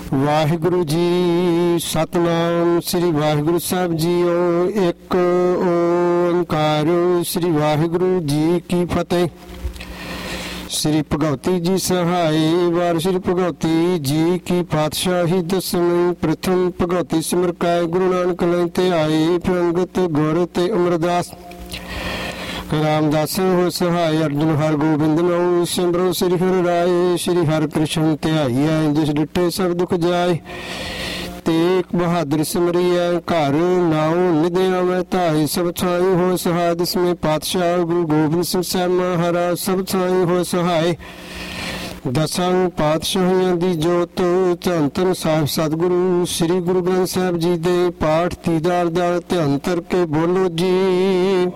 ਵਾਹਿਗੁਰੂ ਜੀ। ਸਤਿਨਾਮ ਸ੍ਰੀ ਵਾਹਿਗੁਰੂ ਸਾਹਿਬ JIO. ਇੱਕ ਓੰਕਾਰ ਸ੍ਰੀ ਵਾਹਿਗੁਰੂ ਜੀ ਕੀ ਫਤਿਹ। ਸ੍ਰੀ ਭਗਵਤੀ ਜੀ ਸਹਾਈ ਵਾਰ ਸ੍ਰੀ ਭਗਵਤੀ ਜੀ ਕੀ ਪਾਤਸ਼ਾਹੀ ਦਸਵੀਂ। ਪ੍ਰਥਮ ਭਗਵਤੀ ਸਿਮਰ ਕੈ ਗੁਰੂ ਨਾਨਕ ਲੈ ਤੇ ਆਏ। ਪ੍ਰੰਗਤ ਗੁਰ ਤੇ ਅਮਰਦਾਸ ਰਾਮਦਾਸ ਹੋ ਸਹਾਇ। ਅਰਜੁਨ ਹਰ ਗੋਬਿੰਦ ਨਾਉ ਸਿਮਰੋ ਸ੍ਰੀ ਹਰਿ ਰਾਏ। ਸ੍ਰੀ ਹਰਿ ਕ੍ਰਿਸ਼ਨ ਧਿਆਈਐ ਜਿਸ ਡਿਠੇ ਸਭ ਦੁਖ ਜਾਏ। ਤੇਗ ਬਹਾਦਰ ਸਿਮਰਿਐ ਘਰ ਨਾਉ ਨਿਦਿਆ ਮੈਂ ਧਾਈ। ਸਭ ਥਾਈ ਹੋ ਸਹਾਇ ਦਸਵੇਂ ਪਾਤਸ਼ਾਹ ਗੁਰੂ ਗੋਬਿੰਦ ਸਿੰਘ ਸਾਹਿਬ ਮਹਾਰਾਜ। ਸਭ ਥਾਈ ਹੋ ਸਹਾਇ ਦਸਾਂ ਪਾਤਸ਼ਾਹੀਆਂ ਦੀ ਜੋਤ। ਧੰਨ ਧੰਨ ਸਾਹਿਬ ਸਤਿਗੁਰੂ ਸ੍ਰੀ ਗੁਰੂ ਗ੍ਰੰਥ ਸਾਹਿਬ ਜੀ ਦੇ ਪਾਠ ਦੀਦਾਰ ਦਾ ਧਿਆਨ ਧਰ ਕੇ ਬੋਲੋ ਜੀ।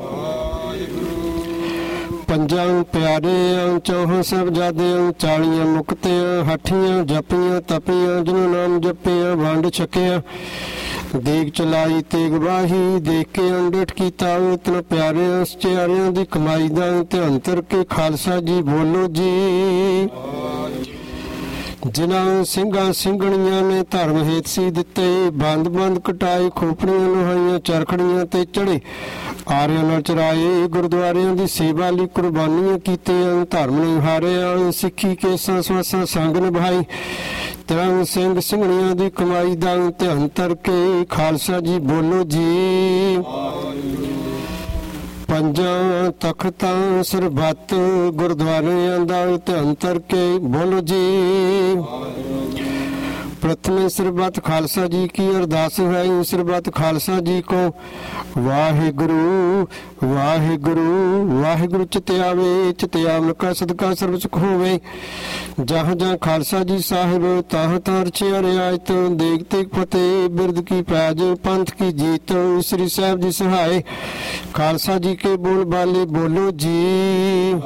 ਪੰਜਾਂ ਪਿਆਰਿਆਂ ਚੌਹਾਂ ਸਾਹਿਬਜ਼ਾਦਿਆਂ 40 ਮੁਕਤਿਆਂ ਹਾਠੀਆਂ ਜਪੀਆਂ ਤਪੀਆਂ ਜਿਹਨੂੰ ਨਾਮ ਜਪਿਆ ਵੰਡ ਛਕਿਆ। ਦੇਗ ਚਲਾਈ ਤੇਗ ਵਾਹੀ ਦੇਖ ਕੇ ਅੰਡਟ ਕੀਤਾ। ਉਤਨ ਪਿਆਰਿਆਂ ਸਚਿਆਰਿਆਂ ਦੀ ਕਮਾਈ ਦਾ ਧਿਆਨ ਧਰ ਕੇ ਖਾਲਸਾ ਜੀ ਬੋਲੋ ਜੀ। ਜਿਨ੍ਹਾਂ ਸਿੰਘਾਂ ਸਿੰਘਣੀਆਂ ਨੇ ਧਰਮ ਹੇਤ ਸੀ ਦਿੱਤੇ। ਬੰਦ ਬੰਦ ਕਟਾਏ ਖੋਪੜੀਆਂ ਲੋਹਾਈਆਂ ਚਰਖੜੀਆਂ ਤੇ ਚੜੇ। ਆਰਿਆਂ ਨਾਲ ਚਰਾਏ ਗੁਰਦੁਆਰਿਆਂ ਦੀ ਸੇਵਾ ਲਈ ਕੁਰਬਾਨੀਆਂ ਕੀਤੀਆਂ। ਧਰਮ ਨਹੀਂ ਹਾਰਿਆ ਸਿੱਖੀ ਕੇਸਾਂ ਸਵਾਸਾਂ ਸੰਗ ਨਿਭਾਈ। ਤਿਰੰਗ ਸਿੰਘ ਸਿੰਘਣੀਆਂ ਦੀ ਕਮਾਈ ਦਾ ਧਿਆਨ ਧਰ ਕੇ ਖਾਲਸਾ ਜੀ ਬੋਲੋ ਜੀ। ਪੰਜਾਂ ਤਖਤਾਂ ਸਰਬੱਤ ਗੁਰਦੁਆਰਿਆਂ ਦਾ ਧਿਆਨ ਧਰ ਕੇ ਬੋਲੋ ਜੀ। ਪ੍ਰਥਮੇ ਸਰਬੱਤ ਖਾਲਸਾ ਜੀ ਕੀ ਅਰਦਾਸ ਹੈ। ਸਰਬੱਤ ਖਾਲਸਾ ਜੀ ਕੋ ਵਾਹਿਗੁਰੂ ਵਾਹਿਗੁਰੂ ਵਾਹਿਗੁਰੂ ਚਿਤ ਆਵੇ। ਚਿਤ ਆਵਨ ਕਾ ਸਦਕਾ ਸਰਬ ਸੁਖ ਹੋਵੇ। ਜਹਾਂ ਜਹਾਂ ਖਾਲਸਾ ਜੀ ਸਾਹਿਬ ਤਾਹ ਤਾਹ ਰਚਿਆ ਰਿਆਇਤ। ਦੇਗ ਤੇਗ ਫਤਿਹ ਬਿਰਦ ਕੀ ਪੈਜ ਪੰਥ ਕੀ ਜੀਤ। ਸ੍ਰੀ ਸਾਹਿਬ ਜੀ ਸਹਾਏ ਖਾਲਸਾ ਜੀ ਕੇ ਬੋਲ ਬਾਲੇ ਬੋਲੋ ਜੀ।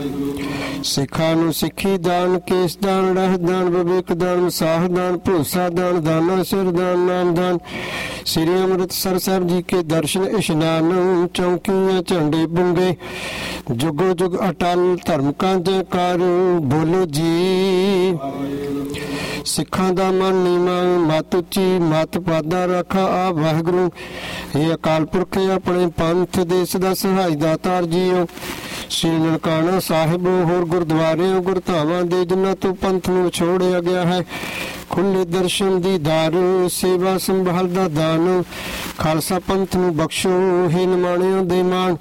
ਸਿੱਖਾਂ ਨੂੰ ਸਿੱਖੀ ਦਾਨ ਕੇਸ ਦਾਨ ਰਹਿ ਦਾਨ ਵਿਵੇਕ ਦਾਨ ਸਾਹ ਦਾਨ ਭਰੋਸਾ ਦਾਨ ਦਾਨਾ ਸਿਰ ਦਾਨ ਨਾਮ ਦਾਨ। ਸ੍ਰੀ ਅੰਮ੍ਰਿਤਸਰ ਸਾਹਿਬ ਜੀ ਕੇ ਦਰਸ਼ਨ ਇਸ਼ਨਾਨ। ਚੌਂਕੀਆਂ ਝੰਡੇ ਬੁੰਗੇ ਜੁਗੋ ਜੁਗ ਅਟਲ ਧਰਮ ਕਾ ਜੈਕਾਰ ਬੋਲੋ ਜੀ। ਸਿੱਖਾਂ ਦਾ ਮਨ ਨੀਵਾਂ ਮਤ ਉੱਚੀ ਮਤ ਪਾਦਾ ਰੱਖਾ ਆ ਵਾਹਿਗੁਰੂ। ਇਹ ਅਕਾਲ ਪੁਰਖ ਆਪਣੇ ਪੰਥ ਦੇਸ਼ ਦਾ ਸਹਾਈ ਦਾਤਾਰ ਜੀਓ। ਸ੍ਰੀ ਨਨਕਾਣਾ ਸਾਹਿਬ ਹੋਰ ਗੁਰਦੁਆਰਿਆਂ ਗੁਰਧਾਮਾਂ ਦੇ ਜਿਨ੍ਹਾਂ ਤੋਂ ਪੰਥ ਨੂੰ ਛੋੜਿਆ ਗਿਆ ਹੈ। ਖੁੱਲੇ ਦਰਸ਼ਨ ਦੀ ਦਾਰ ਸੇਵਾ ਸੰਭਾਲ ਦਾ ਦਾਨ। ਖਾਲਸਾ ਪੰਥ ਨੂੰ ਬਖਸ਼ੋ ਹੇ ਨਿਮਾਣਿਆਂ ਦੇ ਮਾਣ।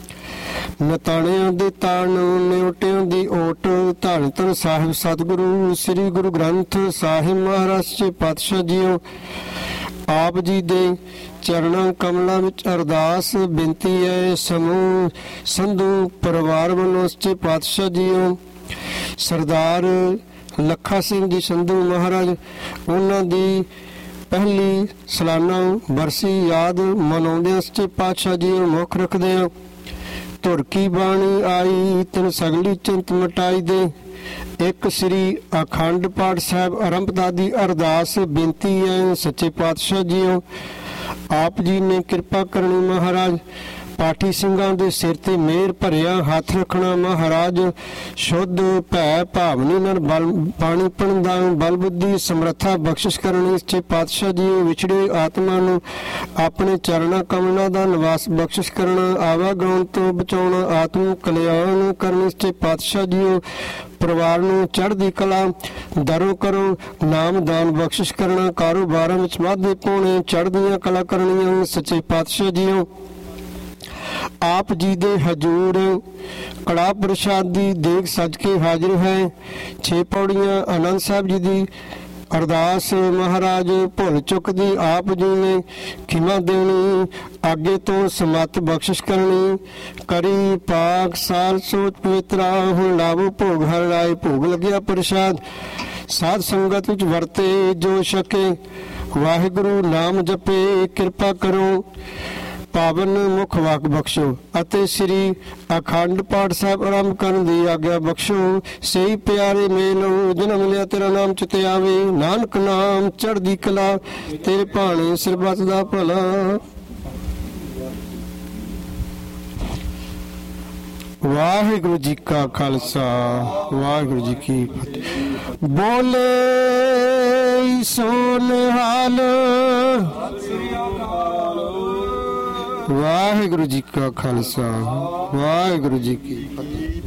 ਨਤਾਣਿਆਂ ਦੇ ਤਾਣ ਨਿਉਟਿਆਂ ਦੀ ਓਟ। ਧੰਨ ਧੰਨ ਸਾਹਿਬ ਸਤਿਗੁਰੂ ਸ੍ਰੀ ਗੁਰੂ ਗ੍ਰੰਥ ਸਾਹਿਬ ਮਹਾਰਾਜ ਜੀ ਪਾਤਸ਼ਾਹ ਜੀਓ। ਆਪ ਜੀ ਦੇ ਚਰਨਾਂ ਕਮਲਾਂ ਵਿੱਚ ਅਰਦਾਸ ਬੇਨਤੀ ਹੈ। ਸਮੂਹ ਸੰਧੂ ਪਰਿਵਾਰ ਵੱਲੋਂ ਸੱਚੇ ਪਾਤਸ਼ਾਹ ਜੀਓ। ਸਰਦਾਰ ਲੱਖਾ ਸਿੰਘ ਜੀ ਸੰਧੂ ਮਹਾਰਾਜ ਉਹਨਾਂ ਦੀ ਪਹਿਲੀ ਸਾਲਾਨਾ ਬਰਸੀ ਯਾਦ ਮਨਾਉਂਦੇ ਸੱਚੇ ਪਾਤਸ਼ਾਹ ਜੀ ਨੂੰ ਮੁੱਖ ਰੱਖਦੇ ਆ। ਧੁਰ ਕੀ ਬਾਣੀ ਆਈ ਤਿਨ ਸਗਲੀ ਚਿੰਤ ਮਟਾਈ ਦੇ। ਇੱਕ ਸ੍ਰੀ ਅਖੰਡ ਪਾਠ ਸਾਹਿਬ ਆਰੰਭਤਾ ਦੀ ਅਰਦਾਸ ਬੇਨਤੀ ਹੈ। ਸੱਚੇ ਪਾਤਸ਼ਾਹ ਜੀਓ ਆਪ ਜੀ ਨੇ ਕਿਰਪਾ ਕਰਨੀ ਮਹਾਰਾਜ। ਪਾਠੀ ਸਿੰਘਾਂ ਦੇ ਸਿਰ ਤੇ ਮਿਹਰ ਭਰਿਆ ਹੱਥ ਰੱਖਣਾ ਮਹਾਰਾਜ। ਸ਼ੁੱਧ ਭੈ ਭਾਵਨੀ ਨਾਲ ਬਾਣੀ ਪੜ੍ਹਨ ਦਾ ਬਲ ਬੁੱਧੀ ਸਮਰੱਥਾ ਬਖਸ਼ਿਸ਼ ਕਰਨੀ। ਸੱਚੇ ਪਾਤਸ਼ਾਹ ਜੀ ਵਿਛੜੇ ਆਤਮਾ ਨੂੰ ਆਪਣੇ ਚਰਨਾਂ ਕਮਲਾਂ ਦਾ ਨਿਵਾਸ ਬਖਸ਼ਿਸ਼ ਕਰਨਾ। ਆਵਾਗਾਉਣ ਤੋਂ ਬਚਾਉਣਾ ਆਤਮ ਕਲਿਆਣ ਕਰਨੀ। ਸੱਚੇ ਪਾਤਸ਼ਾਹ ਜੀ ਪਰਿਵਾਰ ਨੂੰ ਚੜ੍ਹਦੀ ਕਲਾ ਦਰੋ ਕਰੋ ਨਾਮ ਦਾਨ ਬਖਸ਼ਿਸ਼ ਕਰਨਾ। ਕਾਰੋਬਾਰਾਂ ਵਿੱਚ ਵਾਧੇ ਪਾਉਣੇ ਚੜ੍ਹਦੀਆਂ ਕਲਾ ਕਰਨੀਆਂ। ਸੱਚੇ ਪਾਤਸ਼ਾਹ ਜੀਓ ਆਪ ਜੀ ਦੇ ਹਜੂਰ ਕੜਾ ਪ੍ਰਸ਼ਾਦ ਦੀ ਦੇਗ ਸਜ ਕੇ ਹਾਜ਼ਰ ਹੈ। 6 ਪੌੜੀਆਂ ਆਨੰਦ ਸਾਹਿਬ ਜੀ ਦੀ ਅਰਦਾਸ ਮਹਾਰਾਜ ਭੁੱਲ ਚੁੱਕ ਦੀ ਆਪ ਜੀ ਨੇ ਖਿਮਾ ਦੇਣੀ। ਅੱਗੇ ਤੋਂ ਸਮੱਤ ਬਖਸ਼ਿਸ਼ ਕਰਨੀ। ਕਰੀ ਪਾਕ ਸਾਲ ਸੋਚ ਪਵਿੱਤਰਾ ਹੁਣ ਲਾਵੋ ਭੋਗ ਹਰ ਰਾਏ। ਭੋਗ ਲੱਗਿਆ ਪ੍ਰਸ਼ਾਦ ਸਾਧ ਸੰਗਤ ਵਿੱਚ ਵਰਤੇ ਜੋ ਛਕੇ। ਵਾਹਿਗੁਰੂ ਨਾਮ ਜਪੇ ਕਿਰਪਾ ਕਰੋ ਪਾਵਨ ਮੁਖ ਵਾਕ ਬਖਸ਼ੋ। ਅਤੇ ਸ੍ਰੀ ਅਖੰਡ ਪਾਠ ਸਾਹਿਬ ਆਰੰਭ ਕਰਨ ਦੀ ਆਗਿਆ ਬਖਸ਼ੋ। ਸਹੀ ਪਿਆਰੇ ਮੇਲੋ ਜਿਨ੍ਹਾਂ ਮਿਲਿਆ ਤੇਰਾ ਨਾਮ ਚਿਤ ਆਵੇ। ਨਾਨਕ ਨਾਮ ਚੜ੍ਹਦੀ ਕਲਾ ਤੇਰੇ ਭਾਣੇ ਸਰਬੱਤ ਦਾ ਭਲਾ। ਵਾਹਿਗੁਰੂ ਜੀ ਕਾ ਖਾਲਸਾ ਵਾਹਿਗੁਰੂ ਜੀ ਕੀ ਫਤਿਹ। ਬੋਲੇ ਲਈ ਸੋ ਨਿਹਾਲ। ਵਾਹਿਗੁਰੂ ਜੀ ਕਾ ਖਾਲਸਾ, ਵਾਹਿਗੁਰੂ ਜੀ ਕੀ ਫਤਿਹ।